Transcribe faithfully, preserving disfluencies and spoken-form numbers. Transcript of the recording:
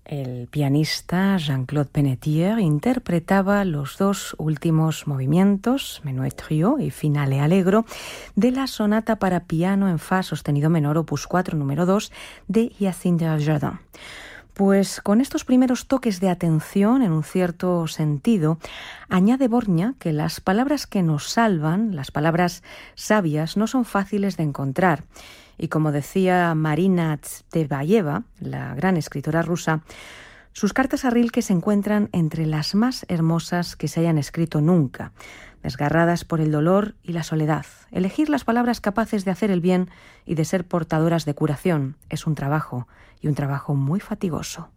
El pianista Jean-Claude Pennetier interpretaba los dos últimos movimientos, Menuet Trio y Finale Allegro, de la sonata para piano en fa sostenido menor opus cuatro número dos de Hyacinthe Jardin. Pues con estos primeros toques de atención, en un cierto sentido, añade Dvorák que las palabras que nos salvan, las palabras sabias, no son fáciles de encontrar. Y como decía Marina Tsvetaeva, la gran escritora rusa, sus cartas a Rilke se encuentran entre las más hermosas que se hayan escrito nunca, desgarradas por el dolor y la soledad. Elegir las palabras capaces de hacer el bien y de ser portadoras de curación es un trabajo, y un trabajo muy fatigoso.